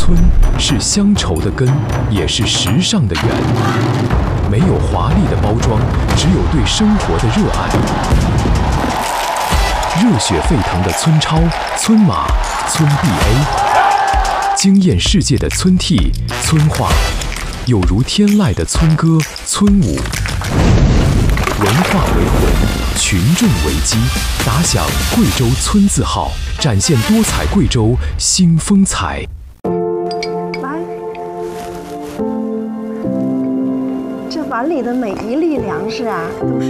村是乡愁的根，也是时尚的源。没有华丽的包装，只有对生活的热爱。热血沸腾的村超、村马、村 BA， 惊艳世界的村 T、村话，有如天籁的村歌、村舞。文化为魂，群众为基，打响贵州村字号，展现多彩贵州新风采。 这碗里的每一粒粮食啊，都是